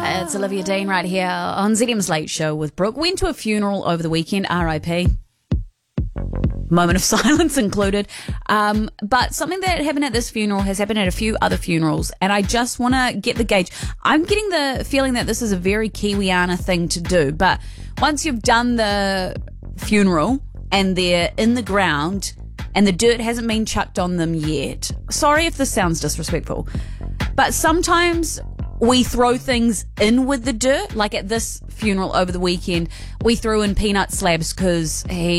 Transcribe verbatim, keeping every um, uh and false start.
It's Olivia Dean right here on Z M's Late Show with Brooke. Went to a funeral over the weekend, R I P. Moment of silence included. Um, but something that happened at this funeral has happened at a few other funerals, and I just want to get the gauge. I'm getting the feeling that this is a very Kiwiana thing to do, but once you've done the funeral and they're in the ground and the dirt hasn't been chucked on them yet, sorry if this sounds disrespectful, but sometimes we throw things in with the dirt. Like at this funeral over the weekend, we threw in peanut slabs because he